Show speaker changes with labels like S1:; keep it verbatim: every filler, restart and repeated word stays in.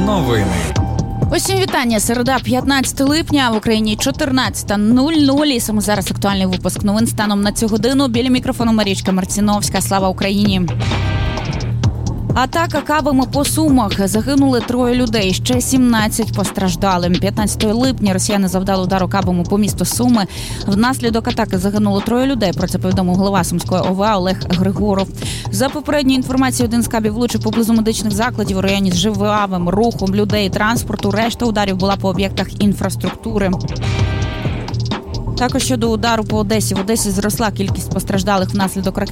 S1: Новини.
S2: Усім вітання. Середа, п'ятнадцяте липня, в Україні чотирнадцята нуль нуль. І саме зараз актуальний випуск новин станом на цю годину. Біля мікрофону Марічка Марціновська. Слава Україні! Атака кабами по Сумах. Загинули троє людей, ще сімнадцять постраждали. п'ятнадцятого липня росіяни завдали удару кабами по місту Суми. Внаслідок атаки загинуло троє людей. Про це повідомив голова Сумської ОВА Олег Григоров. За попередньою інформацією, один з кабів влучив поблизу медичних закладів у районі з живим рухом людей і транспорту. Решта ударів була по об'єктах інфраструктури. Також щодо удару по Одесі. В Одесі зросла кількість постраждалих внаслідок ракет